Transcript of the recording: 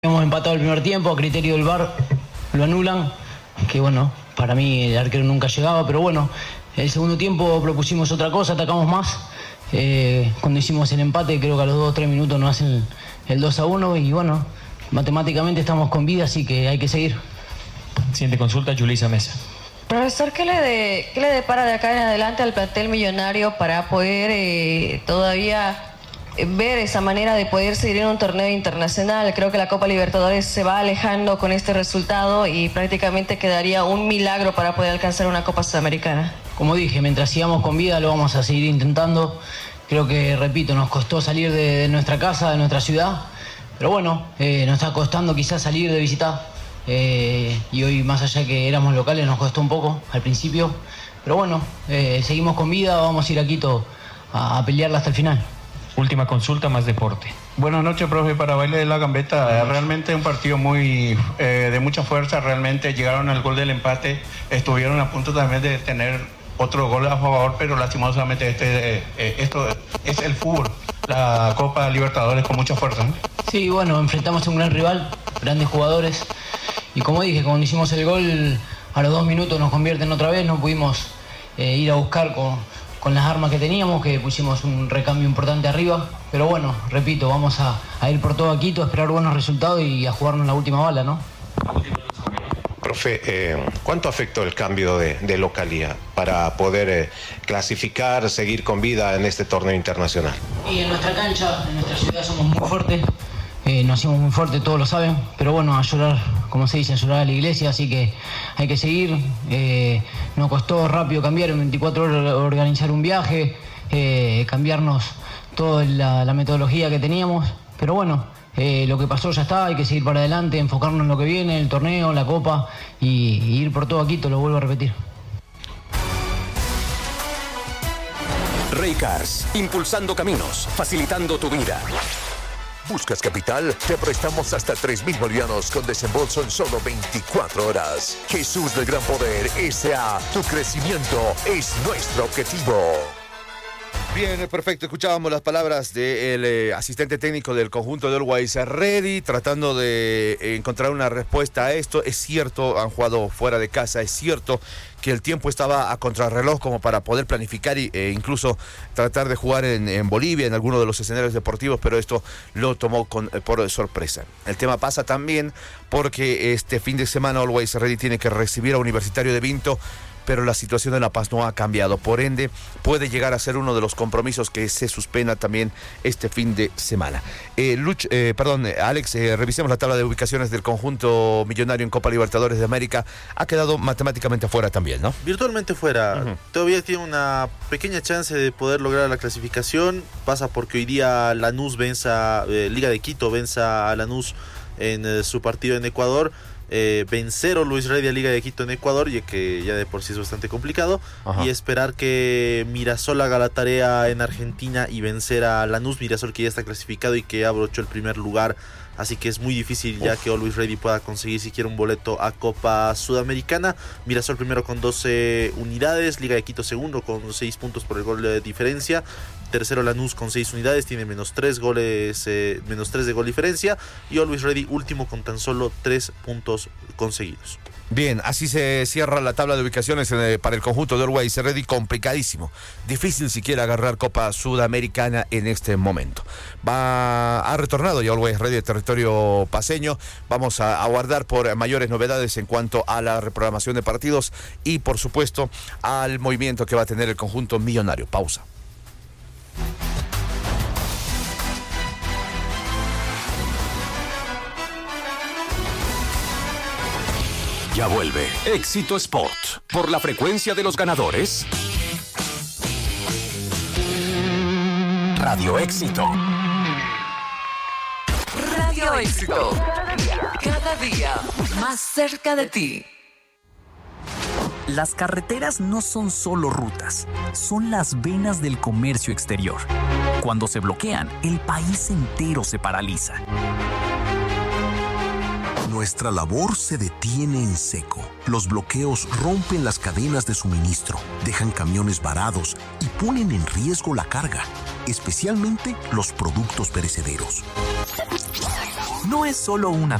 Hemos empatado el primer tiempo, a criterio del VAR lo anulan, que bueno, para mí el arquero nunca llegaba, pero bueno, el segundo tiempo propusimos otra cosa, atacamos más. Cuando hicimos el empate, creo que a los 2 o 3 minutos nos hacen el 2-1 y bueno, matemáticamente estamos con vida, así que hay que seguir. Siguiente consulta, Yulisa Mesa. Profesor, ¿qué le depara de acá en adelante al plantel millonario para poder todavía ver esa manera de poder seguir en un torneo internacional? Creo que la Copa Libertadores se va alejando con este resultado y prácticamente quedaría un milagro para poder alcanzar una Copa Sudamericana. Como dije, mientras sigamos con vida lo vamos a seguir intentando. Creo que, repito, nos costó salir de nuestra casa, de nuestra ciudad, pero bueno, nos está costando quizás salir de visita. Y hoy, más allá que éramos locales, nos costó un poco al principio, pero bueno, seguimos con vida, vamos a ir a Quito a pelearla hasta el final. Última consulta, más deporte. Buenas noches, profe, para Baile de la Gambeta. Realmente un partido muy de mucha fuerza, realmente llegaron al gol del empate, estuvieron a punto también de tener otro gol a favor, pero lastimosamente esto es el fútbol, la Copa Libertadores con mucha fuerza, ¿no? Sí, bueno, enfrentamos a un gran rival, grandes jugadores, y como dije, cuando hicimos el gol, a los 2 minutos nos convierten otra vez, no pudimos ir a buscar con las armas que teníamos, que pusimos un recambio importante arriba, pero bueno, repito, vamos a ir por todo a Quito, a esperar buenos resultados y a jugarnos la última bala, ¿no? Profe, ¿cuánto afectó el cambio de localía para poder clasificar, seguir con vida en este torneo internacional? Y en nuestra cancha, en nuestra ciudad somos muy fuertes, nos hicimos muy fuertes, todos lo saben, pero bueno, a llorar, como se dice, a llorar a la iglesia, así que hay que seguir. Nos costó rápido cambiar, en 24 horas organizar un viaje, cambiarnos toda la metodología que teníamos, pero bueno, lo que pasó ya está, hay que seguir para adelante, enfocarnos en lo que viene, el torneo, la Copa y ir por todo a Quito, lo vuelvo a repetir. Raycars, impulsando caminos, facilitando tu vida. ¿Buscas capital? Te prestamos hasta 3.000 bolivianos con desembolso en solo 24 horas. Jesús del Gran Poder S.A. Tu crecimiento es nuestro objetivo. Bien, perfecto. Escuchábamos las palabras del asistente técnico del conjunto de Always Ready, tratando de encontrar una respuesta a esto. Es cierto, han jugado fuera de casa, es cierto que el tiempo estaba a contrarreloj como para poder planificar e incluso tratar de jugar en Bolivia, en alguno de los escenarios deportivos, pero esto lo tomó por sorpresa. El tema pasa también porque este fin de semana Always Ready tiene que recibir a Universitario de Vinto, pero la situación en La Paz no ha cambiado. Por ende, puede llegar a ser uno de los compromisos que se suspenda también este fin de semana. Alex, revisemos la tabla de ubicaciones del conjunto millonario en Copa Libertadores de América. Ha quedado matemáticamente fuera también, ¿no? Virtualmente fuera. Todavía tiene una pequeña chance de poder lograr la clasificación. Pasa porque hoy día Lanús Liga de Quito venza a Lanús en su partido en Ecuador. Vencer a Always Ready a Liga de Quito en Ecuador, y que ya de por sí es bastante complicado. Ajá. Y esperar que Mirasol haga la tarea en Argentina y vencer a Lanús. Mirasol, que ya está clasificado y que abrochó el primer lugar, así que es muy difícil ya que Always Ready pueda conseguir siquiera un boleto a Copa Sudamericana. Mirasol primero con 12 unidades, Liga de Quito segundo con 6 puntos por el gol de diferencia. Tercero Lanús con 6 unidades, tiene menos 3 de gol diferencia, y Always Ready último con tan solo 3 puntos conseguidos. Bien, así se cierra la tabla de ubicaciones para el conjunto de Always Ready. Complicadísimo, difícil siquiera agarrar Copa Sudamericana en este momento. Ha retornado ya Always Ready al territorio paceño. Vamos a aguardar por mayores novedades en cuanto a la reprogramación de partidos y por supuesto al movimiento que va a tener el conjunto millonario. Pausa. Ya vuelve Éxito Sport por la frecuencia de los ganadores. Radio Éxito. Radio Éxito. Cada día más cerca de ti. Las carreteras no son solo rutas, son las venas del comercio exterior. Cuando se bloquean, el país entero se paraliza. Nuestra labor se detiene en seco. Los bloqueos rompen las cadenas de suministro, dejan camiones varados y ponen en riesgo la carga, especialmente los productos perecederos. no es solo una